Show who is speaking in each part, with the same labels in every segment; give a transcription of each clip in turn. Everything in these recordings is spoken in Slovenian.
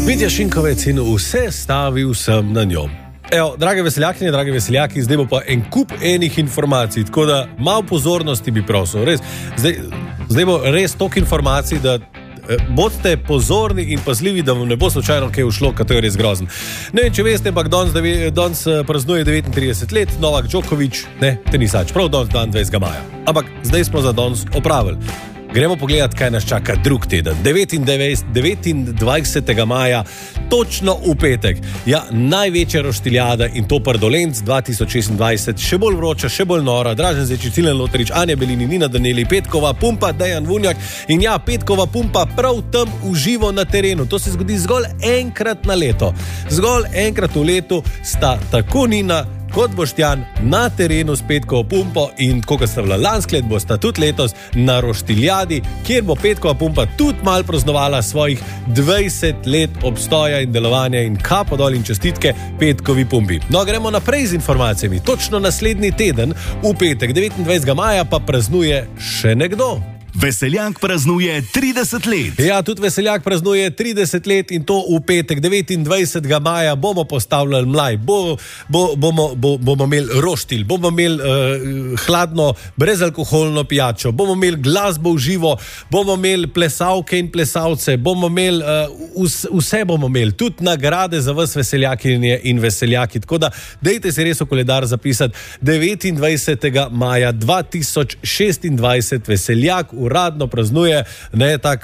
Speaker 1: Mitja Šinkovec in vse stavil sem na njom. Evo, drage veseljakinje, drage veseljaki, zdaj bo pa en kup enih informacij, tako da malo pozornosti bi prosil. Res, zdaj bo res toliko informacij, da bodite pozorni in pazljivi, da vam ne bo slučajno kaj ušlo, kaj to je res grozno. Ne vem, če veste, ampak danes praznuje 39 let, Novak Djokovic, ne, tenisač, prav danes, dan 20. maja. Ampak zdaj smo za danes opravili. Gremo pogledat, kaj nas čaka drug teden. 29. maja, točno v petek. Ja, največja roštiljada in to Pardolenc 2026. Še bolj vroča, še bolj nora. Dražen Zečič, Tilen Lotrič, Anja Belini, Nina Daneli, Petkova pumpa, Dejan Vunjak. In ja, Petkova pumpa prav tam uživo na terenu. To se zgodi zgolj enkrat na leto. Zgolj enkrat v letu sta tako Nina kot Boštjan na terenu s Petkovo pumpo in kot sta bila lansko let, bosta tudi letos na roštiljadi, kjer bo Petkova pumpa tudi malo praznovala svojih 20 let obstoja in delovanja in kapo dol in čestitke Petkovi pumpi. No, gremo naprej z informacijami. Točno naslednji teden, v petek 29. maja, pa praznuje še nekdo.
Speaker 2: Veseljak praznuje 30 let.
Speaker 1: Ja, tudi Veseljak praznuje 30 let in to v petek 29. maja bomo postavljali mlaj, bomo imeli roštilj, bomo imeli hladno, brezalkoholno pijačo, bomo imeli glasbo v živo, bomo imeli plesavke in plesalce, bomo imeli vse bomo imeli, tudi nagrade za vas veseljakinje in veseljaki, tako da dejte si res v koledar zapisati 29. maja 2026 Veseljak uradno praznuje, ne, tak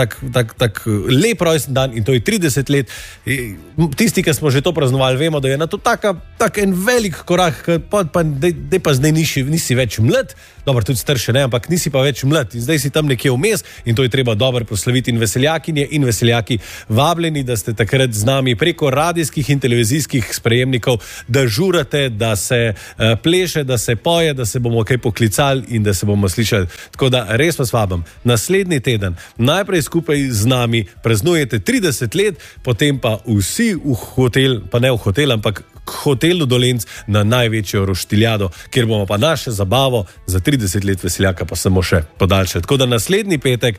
Speaker 1: lep rojsten dan in to je 30 let. Tisti, ki smo že to praznovali, vemo, da je na to tak en velik korak, pa zdaj nisi več mlad, dobro, tudi starše ne, ampak nisi pa več mlad in zdaj si tam nekje vmes in to je treba dobro proslaviti in veseljakinje in veseljaki vabljeni, da ste takrat z nami preko radijskih in televizijskih sprejemnikov, da žurate, da se pleše, da se poje, da se bomo kaj poklicali in da se bomo slišali. Tako da res vas vabim. Naslednji teden najprej skupaj z nami praznujete 30 let, potem pa vsi v hotel, pa ne v hotel, ampak k hotelu Dolenc na največjo roštiljado, kjer bomo pa naše zabavo za 30 let Veseljaka pa samo še podaljšali. Tako da naslednji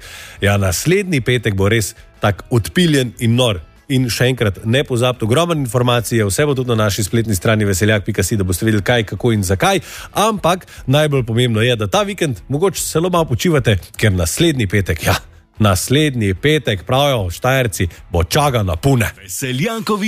Speaker 1: petek bo res tak odpiljen in nor. In še enkrat, ne pozabite, ogromno informacije, vse bo tudi na naši spletni strani veseljak.si, da boste vedeli kaj, kako in zakaj, ampak najbolj pomembno je, da ta vikend mogoče celo malo počivate, ker naslednji petek, pravijo Štajerci, bo čaga na pune.
Speaker 2: Veseljankovi